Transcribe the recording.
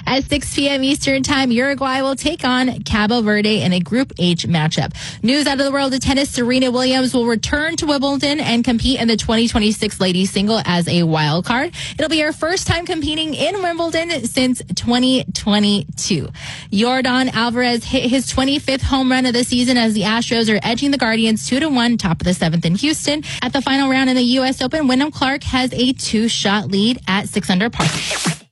At 6 p.m. Eastern Time, Uruguay will take on Cabo Verde in a Group H matchup. News out of the world of tennis, Serena Williams will return to Wimbledon and compete in the 2026 ladies single as a wild card. It'll be her first time competing in Wimbledon since 2022. Yordan Alvarez hit his 25th home run of the season as the Astros are edging the Guardians 2-1, top of the 7th in Houston. At the final round in the U.S. Open, Wyndham Clark has a 2-shot lead at 6 under par.